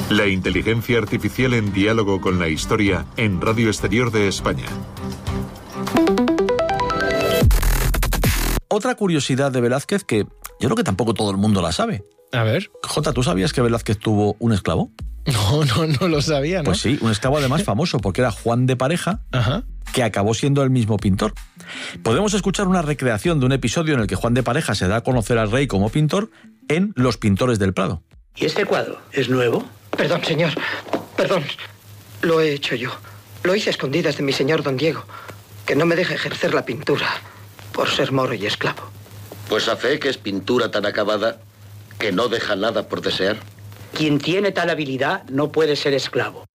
La inteligencia artificial en diálogo con la historia en Radio Exterior de España. Otra curiosidad de Velázquez que yo creo que tampoco todo el mundo la sabe. A ver. Jota, ¿tú sabías que Velázquez tuvo un esclavo? No lo sabía, ¿no? Pues sí, un esclavo además famoso, porque era Juan de Pareja, que acabó siendo el mismo pintor. Podemos escuchar una recreación de un episodio en el que Juan de Pareja se da a conocer al rey como pintor en Los Pintores del Prado. ¿Y este cuadro es nuevo? Perdón, señor. Perdón. Lo he hecho yo. Lo hice a escondidas de mi señor don Diego, que no me deja ejercer la pintura por ser moro y esclavo. Pues a fe que es pintura tan acabada que no deja nada por desear. Quien tiene tal habilidad no puede ser esclavo.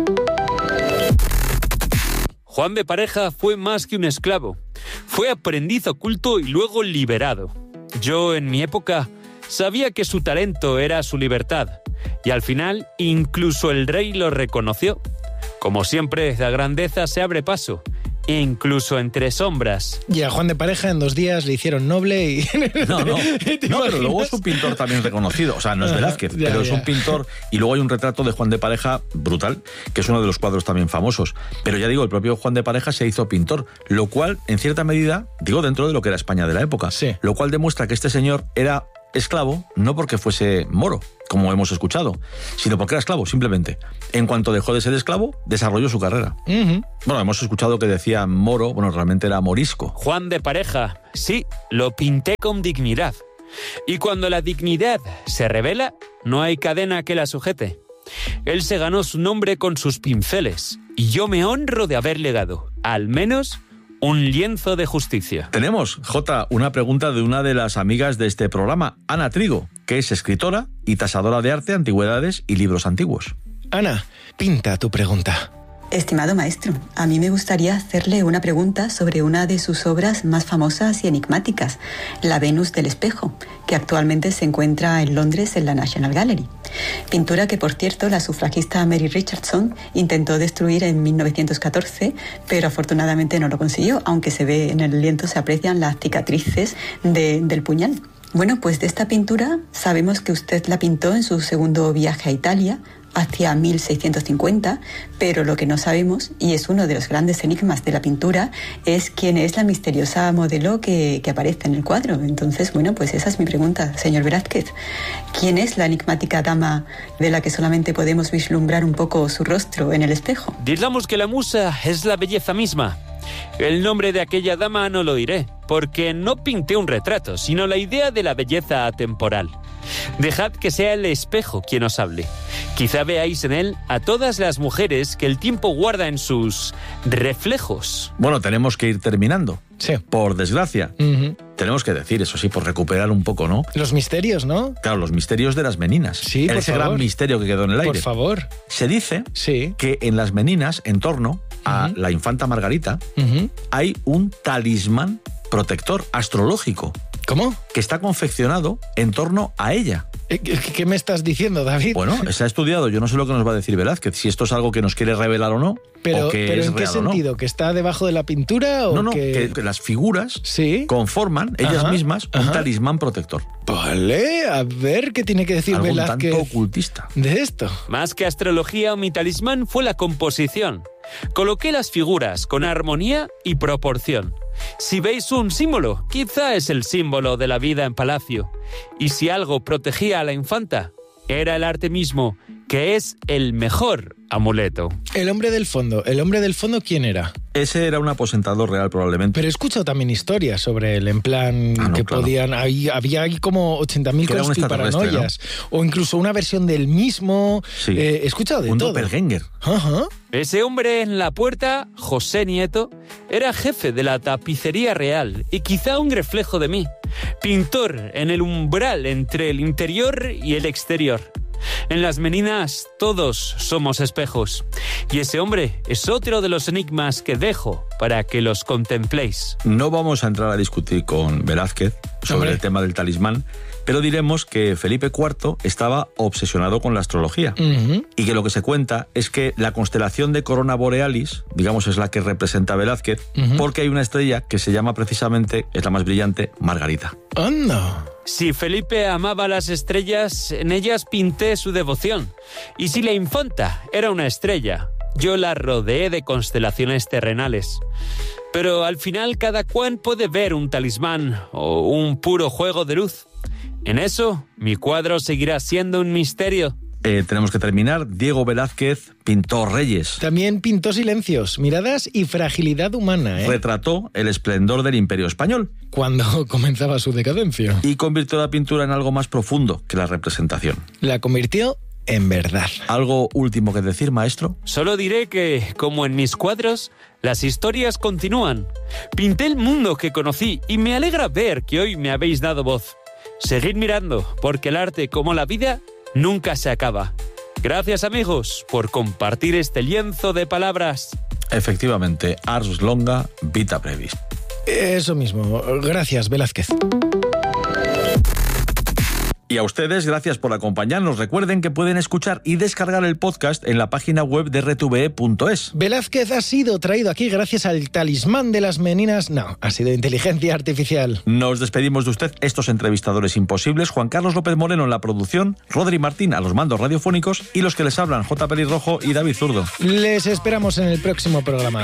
Juan de Pareja fue más que un esclavo. Fue aprendiz oculto y luego liberado. Yo, en mi época, sabía que su talento era su libertad. Y al final, incluso el rey lo reconoció. Como siempre, la grandeza se abre paso, incluso entre sombras. Y a Juan de Pareja en 2 días le hicieron noble y... No, pero luego es un pintor también reconocido. O sea, no es Velázquez, pero es un pintor. Y luego hay un retrato de Juan de Pareja brutal, que es uno de los cuadros también famosos. Pero ya digo, el propio Juan de Pareja se hizo pintor, lo cual, en cierta medida, digo dentro de lo que era España de la época, sí. Lo cual demuestra que este señor era esclavo, no porque fuese moro, como hemos escuchado, sino porque era esclavo, simplemente. En cuanto dejó de ser esclavo, desarrolló su carrera. Bueno, hemos escuchado que decía moro, bueno, realmente era morisco. Juan de Pareja, sí, lo pinté con dignidad. Y cuando la dignidad se revela, no hay cadena que la sujete. Él se ganó su nombre con sus pinceles, y yo me honro de haberle dado, al menos, un lienzo de justicia. Tenemos, Jota, una pregunta de una de las amigas de este programa, Ana Trigo, que es escritora y tasadora de arte, antigüedades y libros antiguos. Ana, pinta tu pregunta. Estimado maestro, a mí me gustaría hacerle una pregunta sobre una de sus obras más famosas y enigmáticas, La Venus del Espejo, que actualmente se encuentra en Londres en la National Gallery. Pintura que, por cierto, la sufragista Mary Richardson intentó destruir en 1914, pero afortunadamente no lo consiguió, aunque se ve en el lienzo, se aprecian las cicatrices del puñal. Bueno, pues de esta pintura sabemos que usted la pintó en su segundo viaje a Italia, hacia 1650, pero lo que no sabemos, y es uno de los grandes enigmas de la pintura, es quién es la misteriosa modelo que aparece en el cuadro. Entonces, bueno, pues esa es mi pregunta, señor Velázquez. ¿Quién es la enigmática dama de la que solamente podemos vislumbrar un poco su rostro en el espejo? Digamos que la musa es la belleza misma. El nombre de aquella dama no lo diré, porque no pinté un retrato, sino la idea de la belleza atemporal. Dejad que sea el espejo quien os hable. Quizá veáis en él a todas las mujeres que el tiempo guarda en sus reflejos. Bueno, tenemos que ir terminando. Sí. Por desgracia. Tenemos que decir, eso sí, por recuperar un poco, ¿no? Los misterios, ¿no? Claro, los misterios de las meninas. Sí, por ese favor. gran misterio que quedó en el aire. Por favor. Se dice que en las meninas, en torno a la infanta Margarita, hay un talismán protector astrológico. ¿Cómo? Que está confeccionado en torno a ella. ¿Qué me estás diciendo, David? Bueno, se ha estudiado, yo no sé lo que nos va a decir Velázquez, si esto es algo que nos quiere revelar o no. Pero, o que ¿pero es en qué real o no. sentido? ¿Que está debajo de la pintura? ¿O No, que las figuras conforman ellas mismas un talismán protector. Vale, a ver qué tiene que decir Algo Velázquez. tanto ocultista. De esto. Más que astrología, mi talismán fue la composición. Coloqué las figuras con armonía y proporción. Si veis un símbolo, quizá es el símbolo de la vida en palacio. Y si algo protegía a la infanta, era el arte mismo, que es el mejor amuleto. El hombre del fondo, ¿quién era? Ese era un aposentado real, probablemente. Pero he escuchado también historias sobre él, en plan que claro. podían... Había ahí como 80.000 cosas y paranoias. ¿No? O incluso una versión del mismo. Sí. He escuchado de un todo. Un doppelganger. Ese hombre en la puerta, José Nieto, era jefe de la tapicería real y quizá un reflejo de mí. Pintor en el umbral entre el interior y el exterior. En las meninas todos somos espejos. Y ese hombre es otro de los enigmas que dejo para que los contempléis. No vamos a entrar a discutir con Velázquez sobre el tema del talismán, pero diremos que Felipe IV estaba obsesionado con la astrología y que lo que se cuenta es que la constelación de Corona Borealis, digamos, es la que representa a Velázquez, porque hay una estrella que se llama precisamente, es la más brillante, Margarita. ¡Anda! Si Felipe amaba las estrellas, en ellas pinté su devoción. Y si la infanta era una estrella, yo la rodeé de constelaciones terrenales. Pero al final cada cual puede ver un talismán o un puro juego de luz. En eso, mi cuadro seguirá siendo un misterio. Tenemos que terminar. Diego Velázquez pintó reyes. También pintó silencios, miradas y fragilidad humana. Retrató el esplendor del Imperio Español. Cuando comenzaba su decadencia. Y convirtió la pintura en algo más profundo que la representación. La convirtió en verdad. ¿Algo último que decir, maestro? Solo diré que, como en mis cuadros, las historias continúan. Pinté el mundo que conocí y me alegra ver que hoy me habéis dado voz. Seguid mirando, porque el arte, como la vida, nunca se acaba. Gracias, amigos, por compartir este lienzo de palabras. Efectivamente, ars longa, vita brevis. Eso mismo. Gracias, Velázquez. Y a ustedes, gracias por acompañarnos. Recuerden que pueden escuchar y descargar el podcast en la página web de rtve.es. Velázquez ha sido traído aquí gracias al talismán de las meninas. No, ha sido inteligencia artificial. Nos despedimos de usted, estos entrevistadores imposibles. Juan Carlos López Moreno en la producción, Rodri Martín a los mandos radiofónicos y los que les hablan, J. Pelirrojo y David Zurdo. Les esperamos en el próximo programa.